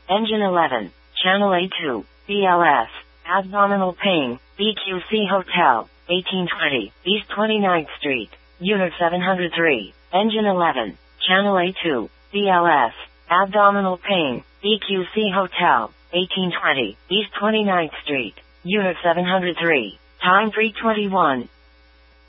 Engine 11, Channel A2, BLS, abdominal pain, BQC Hotel, 1820, East 29th Street, Unit 703. Engine 11, Channel A2, BLS, abdominal pain, BQC Hotel, 1820, East 29th Street, Unit 703. Time 3:21.